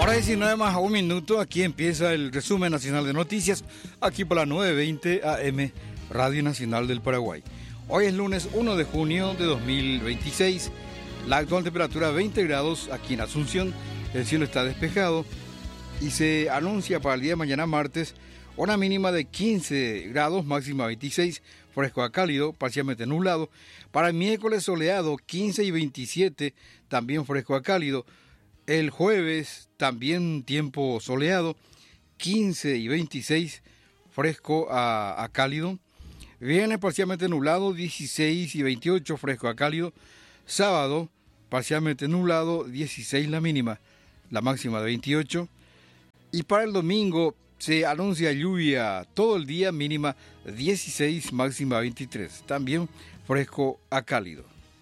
Ahora 19 más a un minuto, aquí empieza el resumen nacional de noticias, aquí por la 9:20 AM, Radio Nacional del Paraguay. Hoy es lunes 1 de junio de 2026, la actual temperatura 20 grados aquí en Asunción, el cielo está despejado y se anuncia para el día de mañana martes una mínima de 15 grados, máxima 26, fresco a cálido, parcialmente nublado. Para el miércoles soleado 15 y 27, también fresco a cálido. El jueves también tiempo soleado, 15 y 26, fresco a cálido. Viernes parcialmente nublado, 16 y 28, fresco a cálido. Sábado parcialmente nublado, 16 la mínima, la máxima de 28. Y para el domingo se anuncia lluvia todo el día, mínima 16, máxima 23. También fresco a cálido.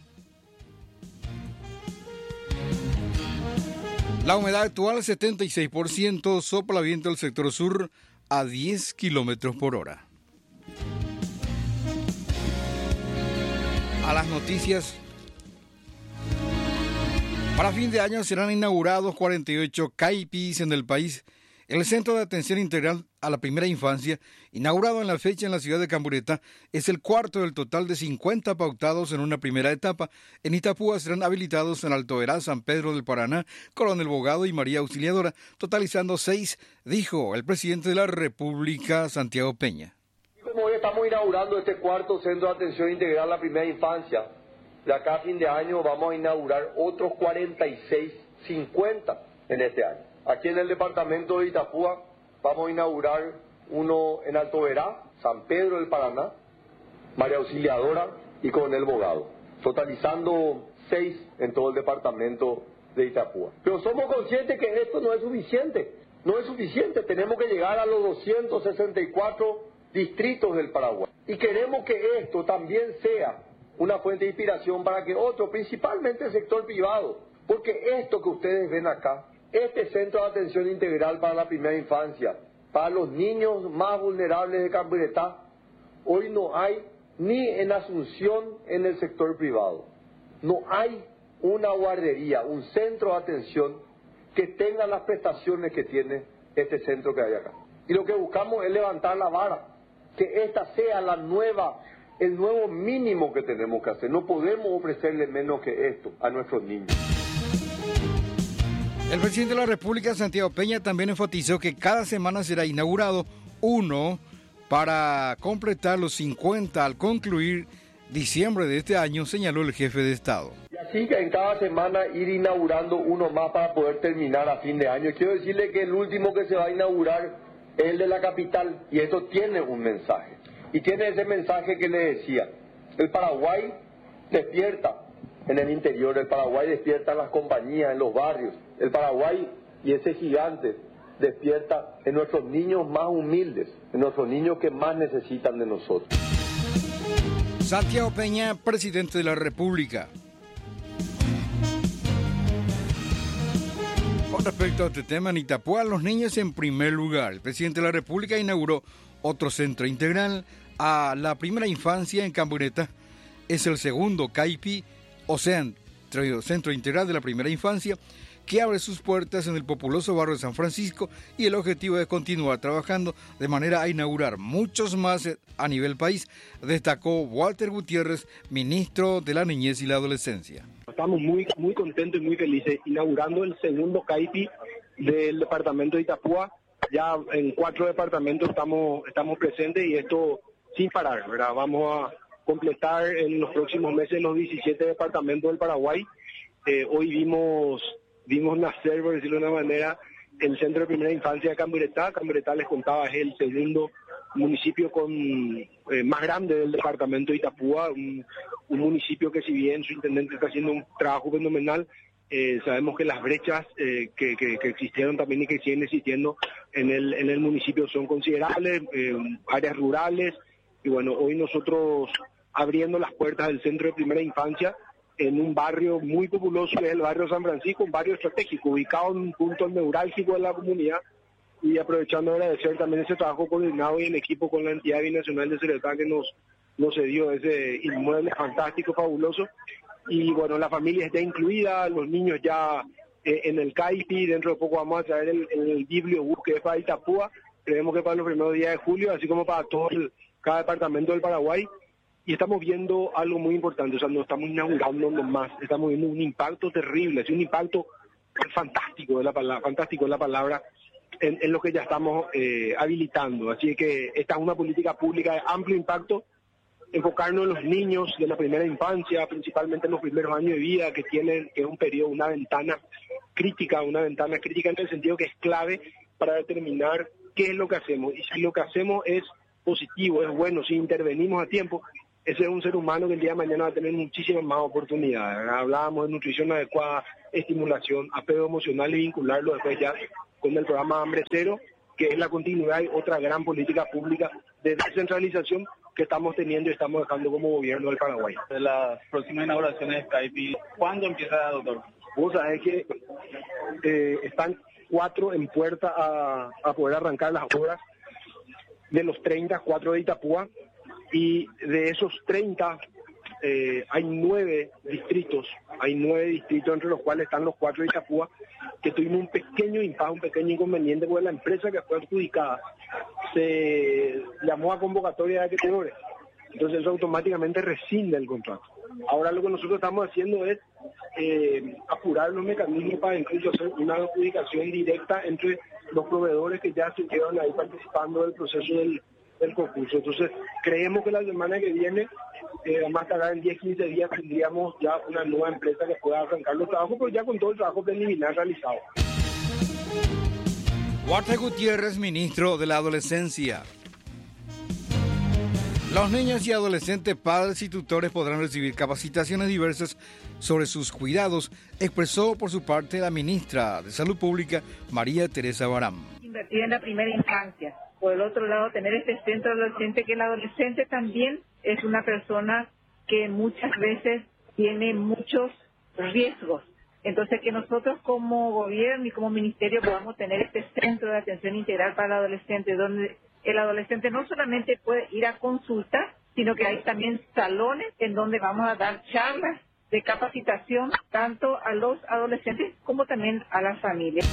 La humedad actual 76%, sopla viento del sector sur a 10 kilómetros por hora. A las noticias. Para fin de año serán inaugurados 48 CAIPIs en el país. El Centro de Atención Integral a la Primera Infancia, inaugurado en la fecha en la ciudad de Cambureta, es el cuarto del total de 50 pautados en una primera etapa. En Itapúa serán habilitados en Alto Verá, San Pedro del Paraná, Coronel Bogado y María Auxiliadora, totalizando 6, dijo el presidente de la República, Santiago Peña. Como hoy estamos inaugurando este cuarto Centro de Atención Integral a la Primera Infancia, de acá a fin de año vamos a inaugurar otros 46, 50 en este año. Aquí en el departamento de Itapúa vamos a inaugurar uno en Alto Verá, San Pedro del Paraná, María Auxiliadora y Coronel Bogado, totalizando 6 en todo el departamento de Itapúa. Pero somos conscientes que esto no es suficiente, tenemos que llegar a los 264 distritos del Paraguay. Y queremos que esto también sea una fuente de inspiración para que otros, principalmente el sector privado, porque esto que ustedes ven acá, este Centro de Atención Integral para la Primera Infancia, para los niños más vulnerables de Camburetá, hoy no hay ni en Asunción en el sector privado. No hay una guardería, un centro de atención que tenga las prestaciones que tiene este centro que hay acá. Y lo que buscamos es levantar la vara, que esta sea el nuevo mínimo que tenemos que hacer. No podemos ofrecerle menos que esto a nuestros niños. El presidente de la República, Santiago Peña, también enfatizó que cada semana será inaugurado uno para completar los 50 al concluir diciembre de este año, señaló el jefe de Estado. Y así que en cada semana ir inaugurando uno más para poder terminar a fin de año. Quiero decirle que el último que se va a inaugurar es el de la capital, y esto tiene un mensaje. Y tiene ese mensaje que le decía: el Paraguay despierta en el interior, el Paraguay despierta en las compañías, en los barrios, el Paraguay y ese gigante despierta en nuestros niños más humildes, en nuestros niños que más necesitan de nosotros. Santiago Peña, presidente de la República. Con respecto a este tema, en Itapúa, los niños en primer lugar. El presidente de la República inauguró otro centro integral a la primera infancia en Cambureta. Es el segundo CAIPI, o sea, Centro Integral de la Primera Infancia, que abre sus puertas en el populoso barrio de San Francisco, y el objetivo es continuar trabajando de manera a inaugurar muchos más a nivel país, destacó Walter Gutiérrez, ministro de la Niñez y la Adolescencia. Estamos muy contentos y muy felices inaugurando el segundo CAIPI del departamento de Itapúa. Ya en 4 departamentos estamos presentes, y esto sin parar, ¿verdad? Vamos a completar en los próximos meses los 17 departamentos del Paraguay. Hoy vimos nacer, por decirlo de una manera, el Centro de Primera Infancia de Camburetá. Camburetá, les contaba, es el segundo municipio más grande del departamento de Itapúa, un municipio que, si bien su intendente está haciendo un trabajo fenomenal, sabemos que las brechas que existieron también y que siguen existiendo en el municipio son considerables, áreas rurales. Y bueno, hoy nosotros abriendo las puertas del Centro de Primera Infancia en un barrio muy populoso, que es el barrio San Francisco, un barrio estratégico, ubicado en un punto neurálgico de la comunidad, y aprovechando de agradecer también ese trabajo coordinado y en equipo con la entidad binacional de Ceretá que nos cedió ese inmueble fantástico, fabuloso. Y bueno, la familia está incluida, los niños ya en el CAIPI. Dentro de poco vamos a traer el bibliobús que es para Itapúa. Creemos que para los primeros días de julio, así como para cada departamento del Paraguay. Y estamos viendo algo muy importante, o sea, no estamos inaugurando nomás, estamos viendo un impacto terrible, es un impacto fantástico de la palabra en lo que ya estamos habilitando. Así que esta es una política pública de amplio impacto, enfocarnos en los niños de la primera infancia, principalmente en los primeros años de vida, que es un periodo, una ventana crítica en el sentido que es clave para determinar qué es lo que hacemos. Y si lo que hacemos es positivo, es bueno, si intervenimos a tiempo, ese es un ser humano que el día de mañana va a tener muchísimas más oportunidades, ¿verdad? Hablábamos de nutrición adecuada, estimulación, apego emocional y vincularlo después ya con el programa Hambre Cero, que es la continuidad y otra gran política pública de descentralización que estamos teniendo y estamos dejando como gobierno del Paraguay. De las próximas inauguraciones de CAIPI, ¿cuándo empieza, doctor? Vos sabés que están 4 en puerta a poder arrancar las obras. De los 30, 4 de Itapúa, y de esos 30 hay 9 distritos, entre los cuales están los 4 de Itapúa, que tuvimos un pequeño impasse, un pequeño inconveniente, porque la empresa que fue adjudicada se llamó a convocatoria de acreedores, entonces eso automáticamente rescinde el contrato. Ahora lo que nosotros estamos haciendo es apurar los mecanismos para incluso hacer una adjudicación directa entre los proveedores que ya estuvieron ahí participando del proceso del concurso. Entonces, creemos que la semana que viene, más tardar en 10-15 días, tendríamos ya una nueva empresa que pueda arrancar los trabajos, pero ya con todo el trabajo preliminar realizado. Walter Gutiérrez, ministro de la Adolescencia. Los niños y adolescentes, padres y tutores podrán recibir capacitaciones diversas sobre sus cuidados, expresó por su parte la ministra de Salud Pública, María Teresa Barán. Invertir en la primera infancia. Por el otro lado, tener este centro adolescente, que el adolescente también es una persona que muchas veces tiene muchos riesgos. Entonces, que nosotros como gobierno y como ministerio podamos tener este centro de atención integral para el adolescente, donde el adolescente no solamente puede ir a consulta, sino que hay también salones en donde vamos a dar charlas de capacitación tanto a los adolescentes como también a las familias.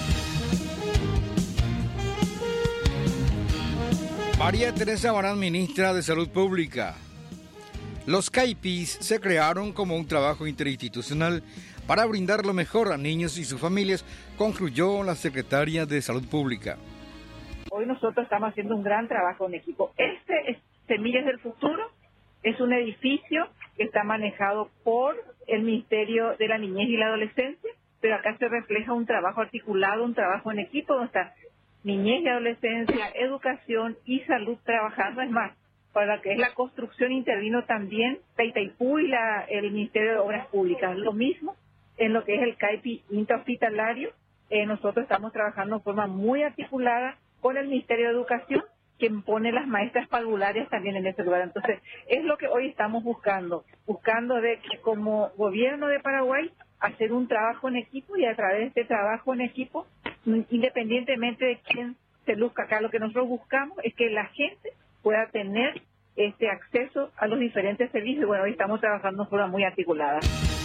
María Teresa Barán, ministra de Salud Pública. Los CAIPIs se crearon como un trabajo interinstitucional para brindar lo mejor a niños y sus familias, concluyó la secretaria de Salud Pública. Hoy nosotros estamos haciendo un gran trabajo en equipo. Este es Semillas del Futuro, es un edificio que está manejado por el Ministerio de la Niñez y la Adolescencia, pero acá se refleja un trabajo articulado, un trabajo en equipo, donde está niñez y adolescencia, educación y salud trabajando. Es más, para lo que es la construcción intervino también Itaipú y el Ministerio de Obras Públicas. Lo mismo en lo que es el CAIPI intrahospitalario, nosotros estamos trabajando de forma muy articulada con el Ministerio de Educación, que pone las maestras parvularias también en ese lugar. Entonces, es lo que hoy estamos buscando de que como gobierno de Paraguay, hacer un trabajo en equipo, y a través de este trabajo en equipo, independientemente de quién se luzca acá, lo que nosotros buscamos es que la gente pueda tener este acceso a los diferentes servicios. Bueno, hoy estamos trabajando de forma muy articulada.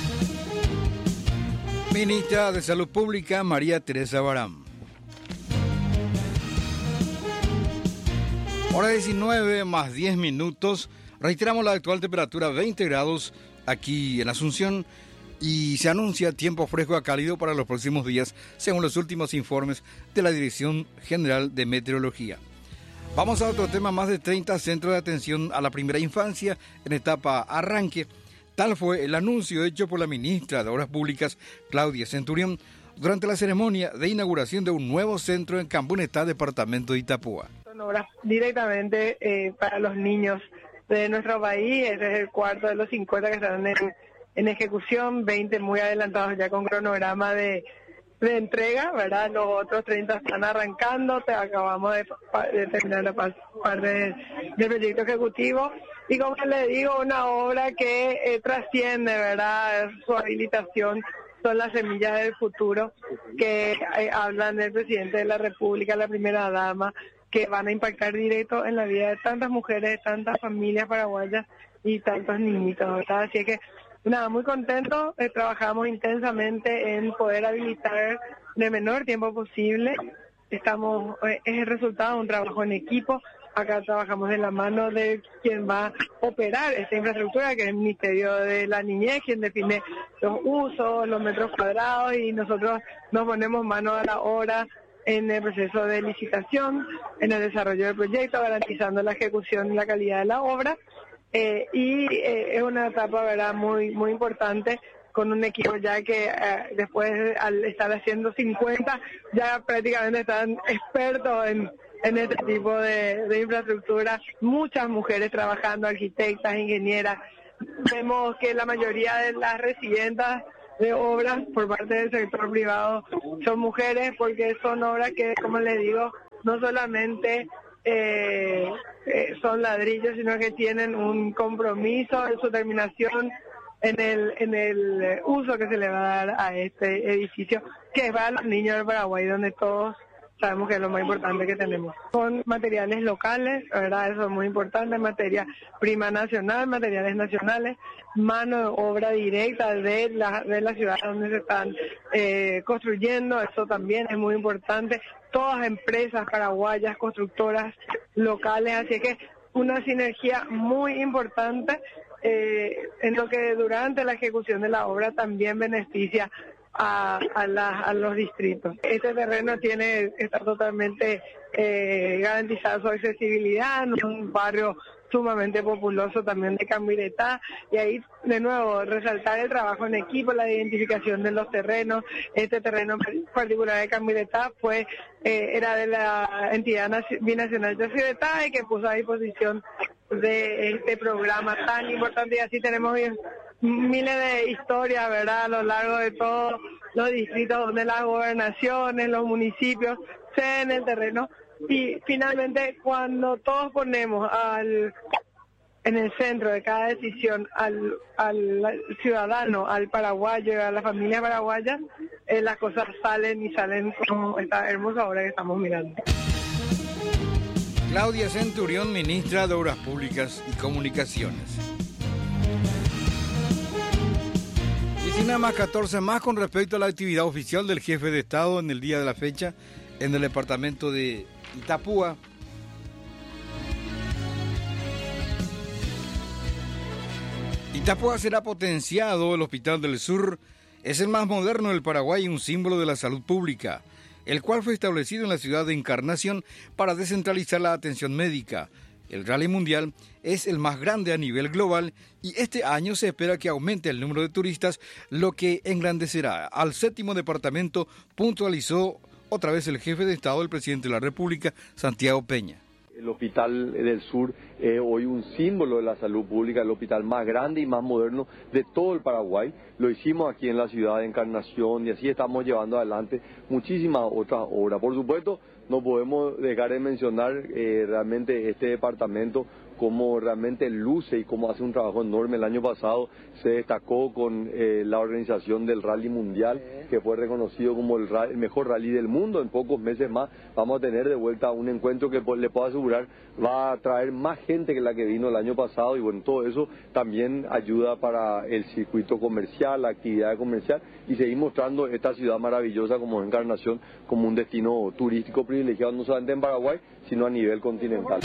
Ministra de Salud Pública, María Teresa Barán. Hora 19 más 10 minutos. Reiteramos la actual temperatura 20 grados aquí en Asunción y se anuncia tiempo fresco a cálido para los próximos días, según los últimos informes de la Dirección General de Meteorología. Vamos a otro tema: más de 30 centros de atención a la primera infancia en etapa arranque. Tal fue el anuncio hecho por la ministra de Obras Públicas, Claudia Centurión, durante la ceremonia de inauguración de un nuevo centro en Cambunetá, departamento de Itapúa. Son obras directamente para los niños de nuestro país. Este es el cuarto de los 50 que están en ejecución, 20 muy adelantados ya con cronograma de entrega, ¿verdad? Los otros 30 están arrancando, acabamos de terminar la parte del proyecto ejecutivo. Y como le digo, una obra que trasciende, ¿verdad? Su habilitación son las semillas del futuro que hablan del presidente de la República, la primera dama, que van a impactar directo en la vida de tantas mujeres, de tantas familias paraguayas y tantos niñitos, ¿verdad? Así que nada, muy contentos. Trabajamos intensamente en poder habilitar en el menor tiempo posible. Es el resultado de un trabajo en equipo. Acá trabajamos de la mano de quien va a operar esta infraestructura, que es el Ministerio de la Niñez, quien define los usos, los metros cuadrados, y nosotros nos ponemos mano a la obra en el proceso de licitación, en el desarrollo del proyecto, garantizando la ejecución y la calidad de la obra. Es una etapa, ¿verdad?, muy muy importante, con un equipo ya que después, al estar haciendo 50, ya prácticamente están expertos en este tipo de infraestructura. Muchas mujeres trabajando, arquitectas, ingenieras. Vemos que la mayoría de las recibientas de obras por parte del sector privado son mujeres, porque son obras que, como les digo, no solamente son ladrillos, sino que tienen un compromiso en su terminación, en el uso que se le va a dar a este edificio, que va a los niños del Paraguay, donde todos sabemos que es lo más importante que tenemos. Son materiales locales, ¿verdad? Eso es muy importante, materia prima nacional, materiales nacionales, mano de obra directa de la ciudad donde se están construyendo, eso también es muy importante. Todas empresas paraguayas, constructoras locales, así que una sinergia muy importante en lo que durante la ejecución de la obra también beneficia a los distritos. Este terreno está totalmente garantizada su accesibilidad, en un barrio sumamente populoso también de Cambiretá, y ahí de nuevo resaltar el trabajo en equipo, la identificación de los terrenos. Este terreno en particular de Cambiretá era de la entidad binacional de Ciudad y que puso a disposición de este programa tan importante, y así tenemos miles de historias, ¿verdad?, a lo largo de todos los distritos donde las gobernaciones, los municipios ceden el terreno, y finalmente cuando todos ponemos en el centro de cada decisión al ciudadano, al paraguayo y a la familia paraguaya, las cosas salen como esta hermosa obra que estamos mirando. Claudia Centurión, ministra de Obras Públicas y Comunicaciones. 14 más con respecto a la actividad oficial del jefe de Estado en el día de la fecha en el departamento de Itapúa. Itapúa será potenciado. El Hospital del Sur es el más moderno del Paraguay y un símbolo de la salud pública, el cual fue establecido en la ciudad de Encarnación para descentralizar la atención médica. El Rally Mundial es el más grande a nivel global y este año se espera que aumente el número de turistas, lo que engrandecerá al 7º departamento, puntualizó otra vez el jefe de Estado, el presidente de la República, Santiago Peña. El Hospital del Sur es hoy un símbolo de la salud pública, el hospital más grande y más moderno de todo el Paraguay. Lo hicimos aquí en la ciudad de Encarnación y así estamos llevando adelante muchísimas otras obras. Por supuesto, no podemos dejar de mencionar realmente este departamento, cómo realmente luce y cómo hace un trabajo enorme. El año pasado se destacó con la organización del Rally Mundial, que fue reconocido como el mejor rally del mundo. En pocos meses más vamos a tener de vuelta un encuentro que le puedo asegurar va a traer más gente que la que vino el año pasado, y bueno, todo eso también ayuda para el circuito comercial, la actividad comercial, y seguir mostrando esta ciudad maravillosa como Encarnación como un destino turístico privilegiado no solamente en Paraguay, sino a nivel continental.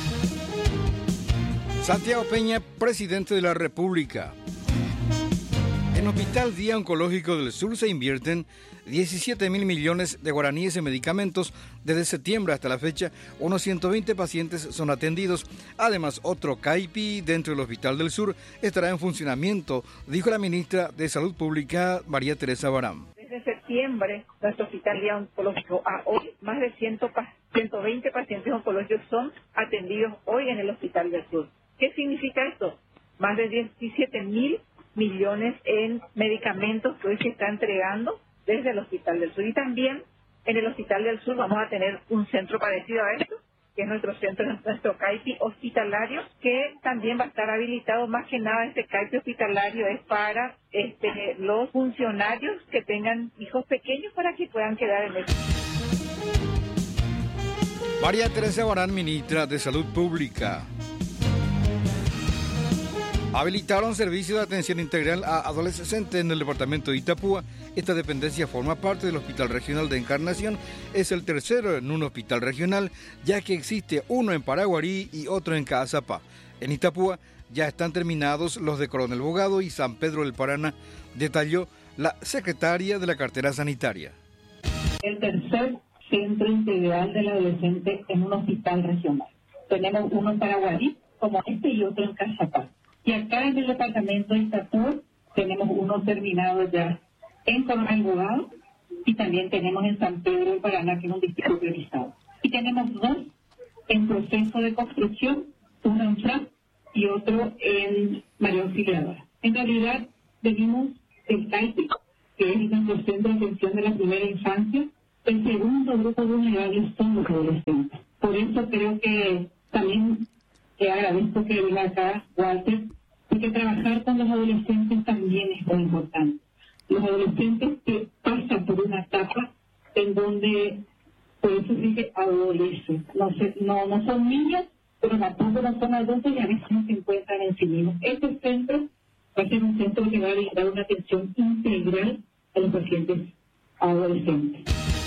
Santiago Peña, presidente de la República. En Hospital Día Oncológico del Sur se invierten 17.000 millones de guaraníes en medicamentos. Desde septiembre hasta la fecha, unos 120 pacientes son atendidos. Además, otro CAIPI dentro del Hospital del Sur estará en funcionamiento, dijo la ministra de Salud Pública, María Teresa Barán. Desde septiembre, nuestro Hospital Día Oncológico a hoy, más de 120 pacientes oncológicos son atendidos hoy en el Hospital del Sur. ¿Qué significa esto? Más de 17.000 millones en medicamentos que hoy se está entregando desde el Hospital del Sur. Y también en el Hospital del Sur vamos a tener un centro parecido a esto, que es nuestro centro, nuestro CAIPI hospitalario, que también va a estar habilitado. Más que nada, este CAIPI hospitalario es para los funcionarios que tengan hijos pequeños para que puedan quedar en eso. María Teresa Barán, ministra de Salud Pública. Habilitaron servicio de atención integral a adolescentes en el departamento de Itapúa. Esta dependencia forma parte del Hospital Regional de Encarnación. Es el tercero en un hospital regional, ya que existe uno en Paraguarí y otro en Caazapá. En Itapúa ya están terminados los de Coronel Bogado y San Pedro del Paraná, detalló la secretaria de la cartera sanitaria. El tercer centro integral del adolescente en un hospital regional. Tenemos uno en Paraguarí, como este, y otro en Caazapá. Y acá en el departamento de Itapúa tenemos uno terminado ya en Coronel Bogado y también tenemos en San Pedro del Paraná, que es un distrito priorizado. Y tenemos dos en proceso de construcción, uno en Fran y otro en María Auxiliadora. En realidad venimos del CAIPI, que es nuestro centro de atención de la primera infancia. El segundo grupo vulnerable son los adolescentes. Por eso creo que también te agradezco que venga acá, Walter, porque trabajar con los adolescentes también es muy importante. Los adolescentes que pasan por una etapa en donde, por eso se dice adolescentes, no son niños, pero tampoco no son adultos y a veces no se encuentran en sí mismos. Este centro va a ser un centro que va a brindar una atención integral a los pacientes adolescentes.